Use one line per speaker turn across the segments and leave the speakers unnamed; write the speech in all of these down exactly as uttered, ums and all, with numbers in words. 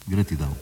Gratidão.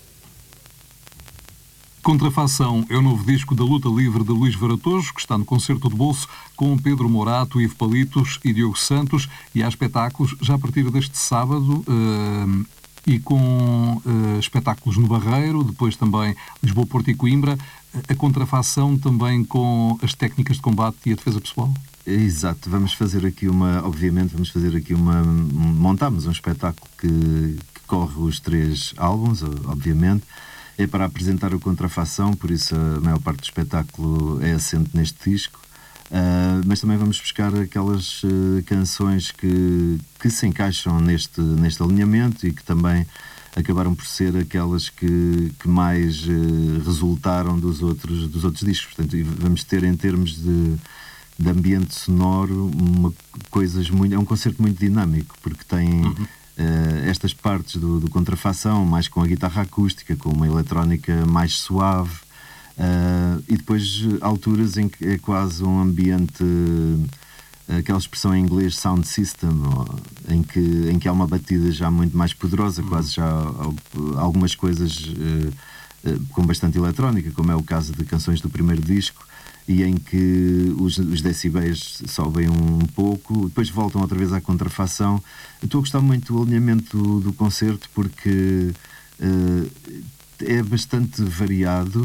Contrafação é o novo disco da Luta Livre de Luís Varatojo, que está no Concerto de Bolso com Pedro Morato, Ivo Palitos e Diogo Santos, e há espetáculos já a partir deste sábado uh, e com uh, espetáculos no Barreiro, depois também Lisboa, Porto e Coimbra. A contrafação também com as técnicas de combate e a defesa pessoal?
Exato, vamos fazer aqui uma, obviamente, vamos fazer aqui uma, montamos um espetáculo que, que corre os três álbuns, obviamente. É para apresentar a contrafação, por isso a maior parte do espetáculo é assente neste disco, uh, mas também vamos buscar aquelas uh, canções que, que se encaixam neste, neste alinhamento e que também acabaram por ser aquelas que, que mais uh, resultaram dos outros, dos outros discos. Portanto, vamos ter, em termos de, de ambiente sonoro, uma, coisas muito, é um concerto muito dinâmico, porque tem... Uhum. Uh, estas partes do, do contrafação, mais com a guitarra acústica, com uma eletrónica mais suave, uh, e depois alturas em que é quase um ambiente, uh, aquela expressão em inglês sound system, ou, em, que, em que há uma batida já muito mais poderosa, uhum. quase já uh, algumas coisas uh, uh, com bastante eletrónica, como é o caso de canções do primeiro disco, e em que os, os decibéis sobem um pouco, depois voltam outra vez à contrafação. Eu estou a gostar muito do alinhamento do, do concerto, porque uh, é bastante variado,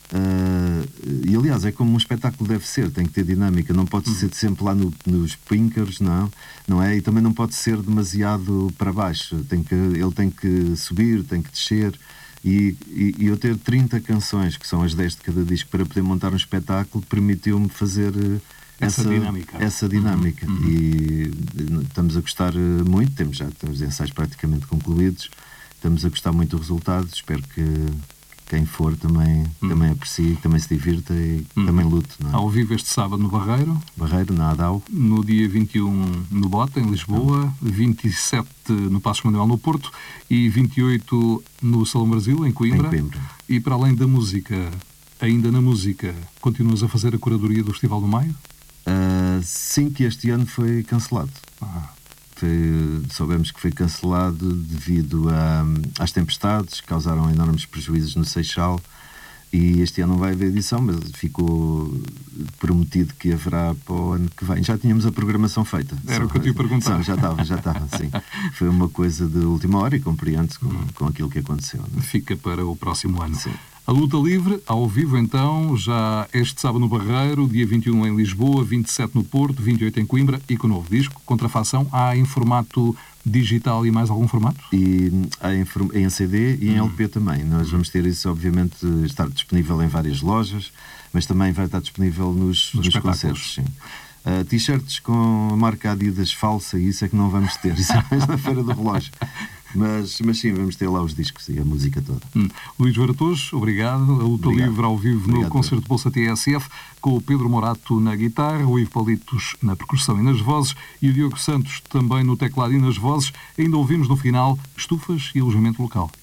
uh, e aliás é como um espetáculo deve ser, tem que ter dinâmica, não pode ser sempre lá no, nos pinkers, não, não é? E também não pode ser demasiado para baixo, tem que, ele tem que subir, tem que descer. E, e, e eu ter trinta canções, que são as dez de cada disco, para poder montar um espetáculo, permitiu-me fazer essa, essa dinâmica. Essa dinâmica. Uhum. E estamos a gostar muito, temos já temos ensaios praticamente concluídos, estamos a gostar muito do resultado, espero que quem for também, uhum. também aprecie, também se divirta e uhum. também lute. Não é?
Ao vivo este sábado no Barreiro.
Barreiro, na Adau.
No dia vinte e um no Bota, em Lisboa. Uhum. vinte e sete no Passos Manuel, no Porto. E vinte e oito no Salão Brasil, em Coimbra.
Em Coimbra.
E para além da música, ainda na música, continuas a fazer a curadoria do Festival do Maio?
Uh, sim, que este ano foi cancelado. Ah. Foi, soubemos que foi cancelado devido a, às tempestades que causaram enormes prejuízos no Seixal, e este ano não vai haver edição, mas ficou prometido que haverá para o ano que vem. Já tínhamos a programação feita.
Era o que eu te ia perguntar.
Já estava, já estava, sim. Foi uma coisa de última hora e compreende-se com, hum. com aquilo que aconteceu. Não é?
Fica para o próximo ano.
Sim.
A Luta Livre, ao vivo então, já este sábado no Barreiro, dia vinte e um em Lisboa, vinte e sete no Porto, vinte e oito em Coimbra, e com o novo disco, Contrafação. Há em formato digital e mais algum formato?
E há em, em C D e em hum. L P também. Nós vamos ter isso, obviamente, estar disponível em várias lojas, mas também vai estar disponível nos, nos, nos concertos. Sim. Uh, T-shirts com a marca Adidas falsa, e isso é que não vamos ter. Isso é mais na Feira do Relógio. Mas, mas sim, vamos ter lá os discos e a música toda.
Hum. Luís Varatojo, obrigado. A Luta obrigado. Livre ao vivo obrigado, no Concerto de Bolsa T S F, com o Pedro Morato na guitarra, o Ivo Palitos na percussão e nas vozes, e o Diogo Santos também no teclado e nas vozes. Ainda ouvimos no final estufas e alojamento local.